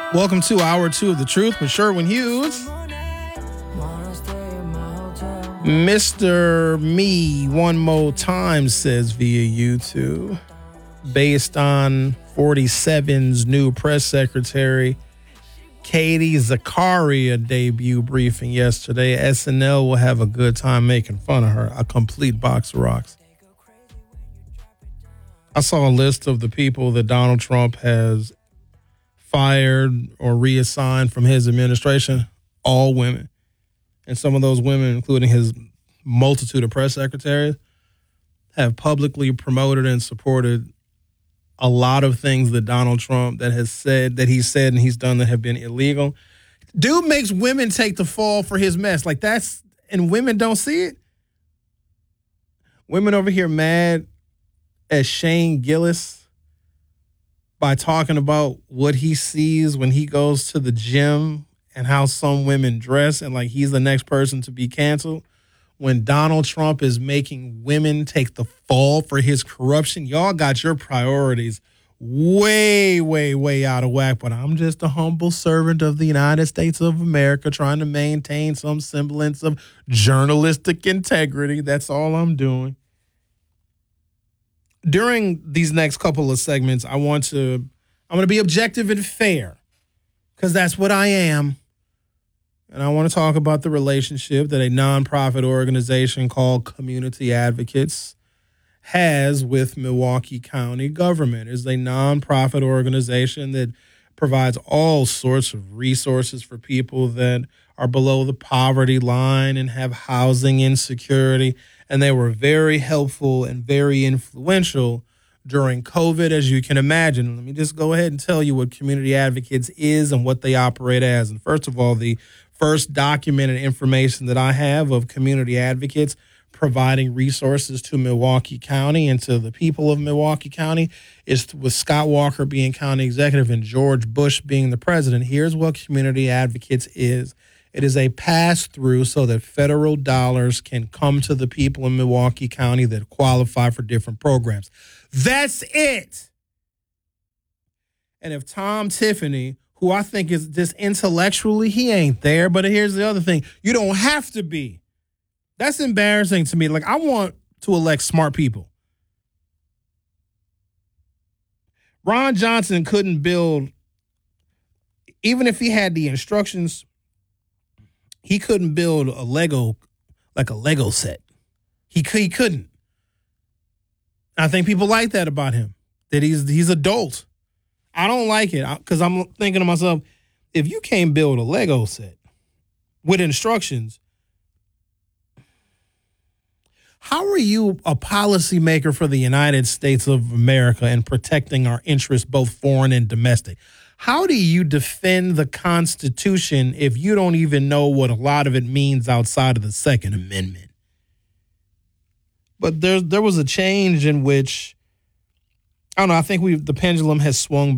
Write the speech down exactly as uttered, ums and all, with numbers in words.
Welcome to Hour Two of the Truth with Sherwin Hughes. Mister Me One More Time says via YouTube, based on forty-seven's new press secretary, Katie Zakaria debut briefing yesterday, S N L will have a good time making fun of her. A complete box of rocks. I saw a list of the people that Donald Trump has fired or reassigned from his administration, all women. And some of those women, including his multitude of press secretaries, have publicly promoted and supported a lot of things that Donald Trump that has said, that he's said and he's done that have been illegal. Dude makes women take the fall for his mess. Like that's, and women don't see it. Women over here mad at Shane Gillis by talking about what he sees when he goes to the gym and how some women dress and like he's the next person to be canceled. When Donald Trump is making women take the fall for his corruption, y'all got your priorities way, way, way out of whack. But I'm just a humble servant of the United States of America trying to maintain some semblance of journalistic integrity. That's all I'm doing. During these next couple of segments, I want to, I'm going to be objective and fair because that's what I am. And I want to talk about the relationship that a nonprofit organization called Community Advocates has with Milwaukee County government. It's a nonprofit organization that provides all sorts of resources for people that are below the poverty line and have housing insecurity. And they were very helpful and very influential during COVID, as you can imagine. Let me just go ahead and tell you what Community Advocates is and what they operate as. And first of all, the first documented information that I have of Community Advocates providing resources to Milwaukee County and to the people of Milwaukee County is with Scott Walker being county executive and George Bush being the president. Here's what Community Advocates is. It is a pass-through so that federal dollars can come to the people in Milwaukee County that qualify for different programs. That's it. And if Tom Tiffany, who I think is just intellectually, he ain't there. But here's the other thing. You don't have to be. That's embarrassing to me. Like, I want to elect smart people. Ron Johnson couldn't build, even if he had the instructions, he couldn't build a Lego, like a Lego set. He, he couldn't. I think people like that about him, that he's he's adult. I don't like it because I'm thinking to myself, if you can't build a Lego set with instructions, how are you a policymaker for the United States of America and protecting our interests, both foreign and domestic? How do you defend the Constitution if you don't even know what a lot of it means outside of the Second Amendment? But there, there was a change in which, I don't know, I think we the pendulum has swung back.